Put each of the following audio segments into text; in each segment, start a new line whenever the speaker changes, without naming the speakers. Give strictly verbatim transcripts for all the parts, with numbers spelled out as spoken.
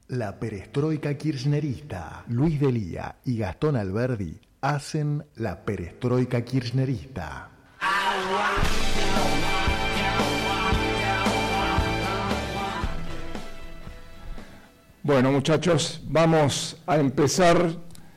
La perestroika kirchnerista. Luis Delía y Gastón Alberdi hacen la perestroika kirchnerista.
Bueno, muchachos, vamos a empezar.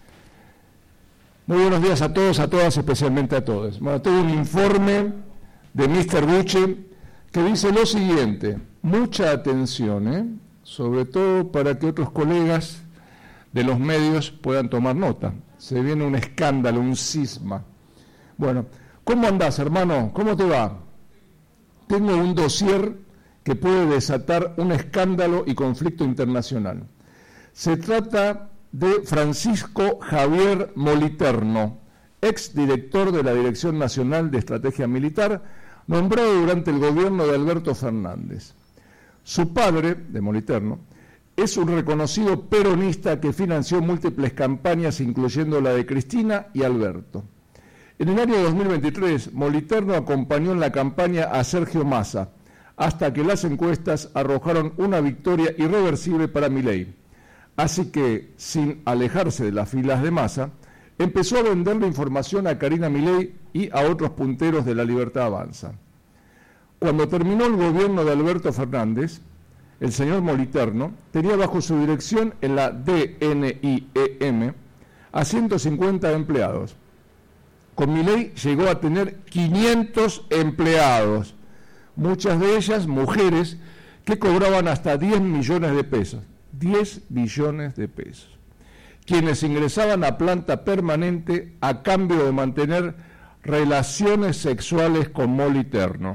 Muy buenos días a todos, a todas, especialmente a todos. Bueno, tengo un informe de mister Buche que dice lo siguiente: mucha atención, ¿eh? Sobre todo para que otros colegas de los medios puedan tomar nota. Se viene un escándalo, un cisma. Bueno, ¿cómo andás, hermano? ¿Cómo te va? Tengo un dossier que puede desatar un escándalo y conflicto internacional. Se trata de Francisco Javier Moliterno, exdirector de la Dirección Nacional de Estrategia Militar, nombrado durante el gobierno de Alberto Fernández. Su padre, de Moliterno, es un reconocido peronista que financió múltiples campañas, incluyendo la de Cristina y Alberto. En el año dos mil veintitrés, Moliterno acompañó en la campaña a Sergio Massa, hasta que las encuestas arrojaron una victoria irreversible para Milei. Así que, sin alejarse de las filas de Massa, empezó a vender la información a Karina Milei y a otros punteros de La Libertad Avanza. Cuando terminó el gobierno de Alberto Fernández, el señor Moliterno tenía bajo su dirección en la D N I E M a ciento cincuenta empleados. Con Milei llegó a tener quinientos empleados, muchas de ellas mujeres que cobraban hasta diez millones de pesos. diez billones de pesos. Quienes ingresaban a planta permanente a cambio de mantener relaciones sexuales con Moliterno.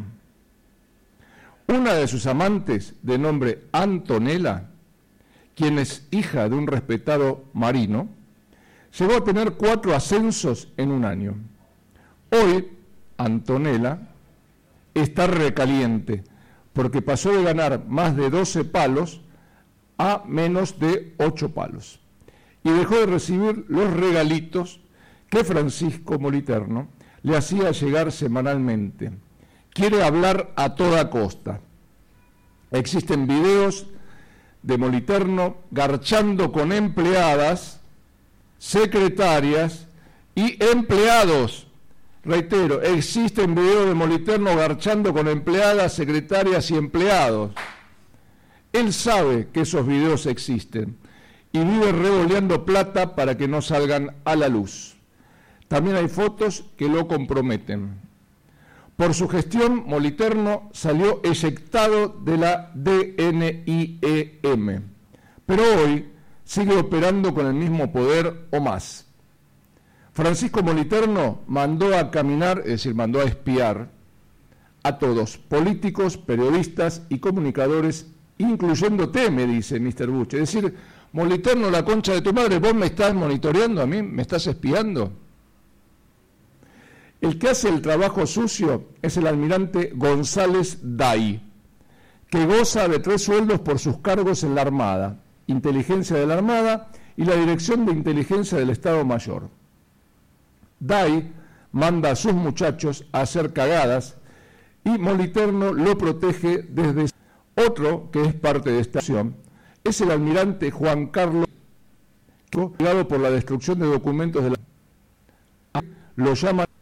Una de sus amantes, de nombre Antonella, quien es hija de un respetado marino, llegó a tener cuatro ascensos en un año. Hoy, Antonella está recaliente, porque pasó de ganar más de doce palos a menos de ocho palos. Y dejó de recibir los regalitos que Francisco Moliterno le hacía llegar semanalmente. Quiere hablar a toda costa. Existen videos de Moliterno garchando con empleadas, secretarias y empleados. Reitero, existen videos de Moliterno garchando con empleadas, secretarias y empleados. Él sabe que esos videos existen y vive revoleando plata para que no salgan a la luz. También hay fotos que lo comprometen. Por su gestión, Moliterno salió eyectado de la D N I E M, pero hoy sigue operando con el mismo poder o más. Francisco Moliterno mandó a caminar, es decir, mandó a espiar a todos, políticos, periodistas y comunicadores, incluyéndote, me dice mister Buche. Es decir, Moliterno, la concha de tu madre, vos me estás monitoreando a mí, me estás espiando. El que hace el trabajo sucio es el almirante González Day, que goza de tres sueldos por sus cargos en la Armada, Inteligencia de la Armada y la Dirección de Inteligencia del Estado Mayor. Day manda a sus muchachos a hacer cagadas y Moliterno lo protege desde... Otro que es parte de esta acción es el almirante Juan Carlos, ligado por la destrucción de documentos de la... Lo llaman